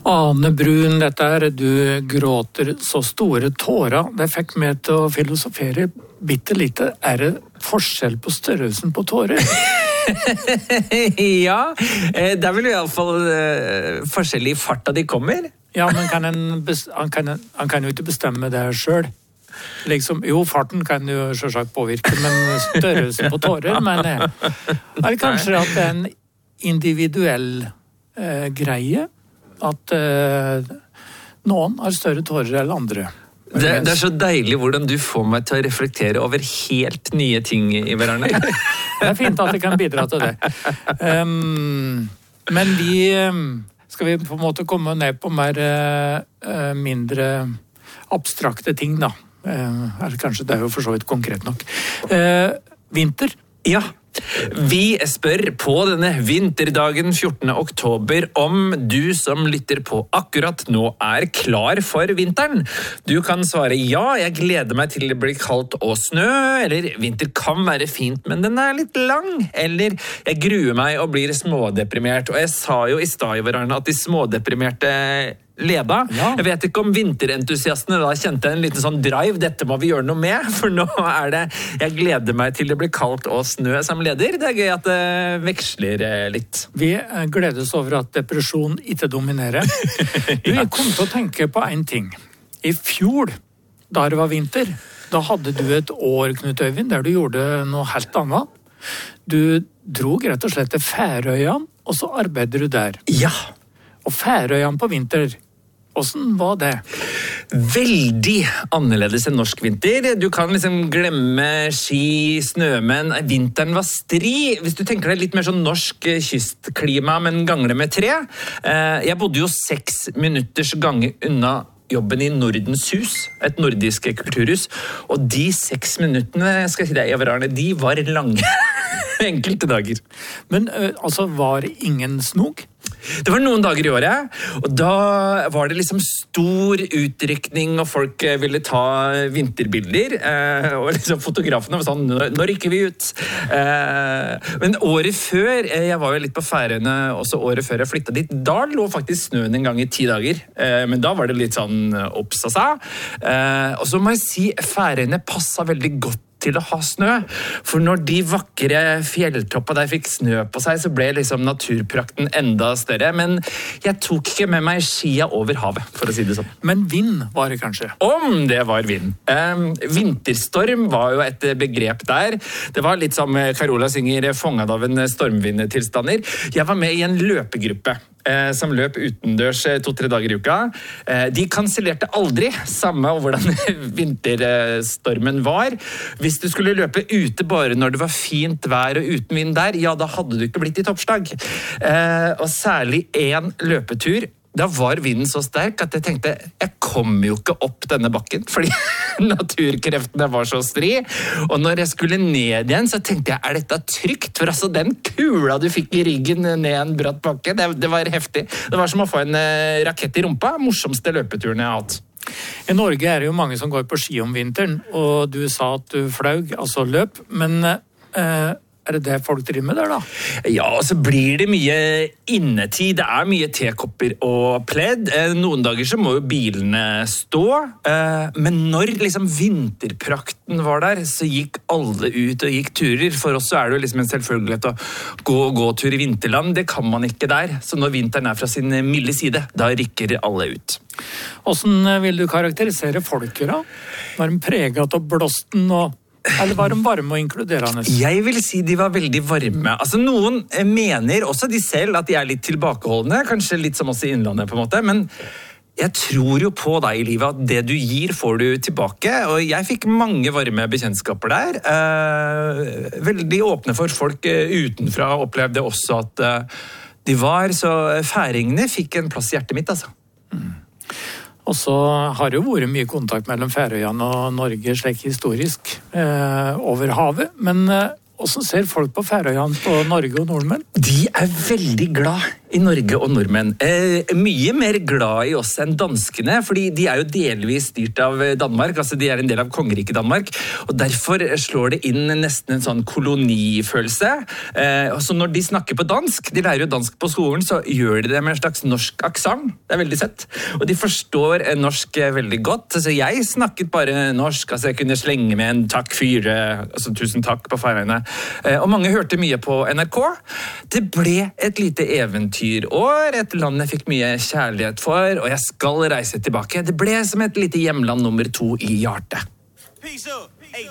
Ane Brun, dette du gråter så store tårer. Det fikk meg til å filosofere bitte lite. Det forskjell på størrelsen på tårer? Ja, det vel I alle fall forskjell I farta de kommer. Ja, men han kan jo ikke bestemme det selv. Liksom, jo, farten kan jo selvsagt påvirke, men størrelsen på tårer, men kanskje at det en individuell greie, at noen har større tårer enn andre. Det så deilig hvordan du får meg til å reflektere over helt nye ting I hverandre. Det fint at jeg kan bidra til det. Men skal vi på en måte komme ned på mindre abstrakte ting da. Kanskje det jo for så vidt konkret nok. Vinter? Ja. Vi spør på denne vinterdagen 14. oktober om du som lytter på akkurat nå klar for vinteren. Du kan svare ja, jeg gleder meg til det blir kaldt og snø, eller vinter kan være fint, men den litt lang, eller jeg gruer meg og blir smådeprimert. Og jeg sa jo I stad I hverandre at de smådeprimerte leda. Ja. Jeg vet ikke om vinterentusiastene da kjente en liten sånn drive, dette må vi gjøre noe med, for nå det, jeg gleder meg til det blir kaldt og snø som leder. Det gøy at det veksler litt. Vi gledes over at depresjon ikke dominerer. Jeg kom til å tenke på en ting. I fjor, da det var vinter, da hadde du et år, Knut Øyvind, der du gjorde noe helt annet. Du drog rett og slett til Færøyene, og så arbeider du der. Ja. Og Færøyene på vinter, hvordan var det? Veldig annerledes enn norsk vinter. Du kan liksom glemme ski, snømenn. Vinteren var stri. Hvis du tenker deg litt mer sånn norsk kystklima, men ganger det med 3. Jeg bodde jo 6 minutters gange unna jobben I Nordens hus, et nordisk kulturhus. Og de 6 minuttene, skal jeg si deg, Everarne, de var lange. Enkelte dager. Men altså, var det ingen snog? Det var noen dager I året, og da var det liksom stor utrykning, og folk ville ta vinterbilder, og liksom fotografene var sånn, nå rykker vi ut. Men året før, jeg var jo litt på Færøyene, også året før jeg flyttet dit, da lå faktisk snøen en gang I 10 dager, men da var det litt sånn oppsa seg. Og så må jeg si, Færøyene passet veldig godt til å ha snø, for når de vakre fjelltoppene der fikk snø på seg, så ble liksom naturprakten enda større, men jeg tok ikke med meg skia over havet, for å si det sånn. Men vind var det kanskje? Om det var vind. Vinterstorm var jo et begrep der. Det var litt som Carola synger «Fånget av en stormvindtilstander». Jeg var med I en løpegruppe som løp utendørs 2-3 dager I uka. De kansellerte aldri, samme hvordan vinterstormen var. Hvis du skulle løpe ute bare når det var fint vær og uten vind der, ja, da hadde du ikke blitt I toppslag. Og særlig en løpetur, da var vinden så sterk at jeg tenkte, jeg kom jo ikke opp denne bakken, fordi naturkreftene var så stri. Og når jeg skulle ned igjen, så tenkte jeg, dette trygt? For altså, den kula du fikk I ryggen ned en bratt bakke, det var heftig. Det var som å få en rakett I rumpa, morsomste løpeturen jeg har hatt. I Norge det jo mange som går på ski om vinteren, og du sa at du flaug, altså løp, men det det folk driver med der da? Ja, så blir det mye innetid. Det mye tekopper og pledd. Noen dager så må jo bilene stå. Men når liksom vinterprakten var der, så gikk alle ut og gikk turer. For oss så det jo liksom en selvfølgelighet å gå tur I vinterland. Det kan man ikke der. Så når vinteren fra sin milde side, da rykker alle ut. Hvordan vil du karakterisere folket da? Var de preget av blåsten eller var de varme og inkluderende? Jeg vil si de var veldig varme. Altså noen mener også de selv at de litt tilbakeholdende, kanskje litt som oss I innlandet på en måte, men jeg tror jo på deg I livet at det du gir får du tilbake, og jeg fikk mange varme bekjentskaper der. Veldig åpne for folk utenfra, opplevde også at de var, så færingene fikk en plass I hjertet mitt, altså. Og så har det jo vært mye kontakt mellom Færøyene og Norge slik historisk over havet, men hvordan ser folk på Færøyene på Norge og nordmenn? De veldig glad I Norge og nordmenn. Mye mer glad i oss enn danskene, fordi de jo delvis styrt av Danmark, altså de en del av kongeriket Danmark, og derfor slår det inn nesten en sånn kolonifølelse. Så når de snakker på dansk, de lærer jo dansk på skolen, så gjør de det med en slags norsk aksent. Det veldig sett. Og de forstår norsk veldig godt. Altså jeg snakket bare norsk, altså jeg kunne slenge med en takk fyre, altså tusen takk på feilene. Og mange hørte mye på NRK. Det ble et lite eventyr år, et land jeg fikk mye kjærlighet for, og jeg skal reise tilbake. Det ble som et lite hjemland nummer 2 i hjertet. Peace up.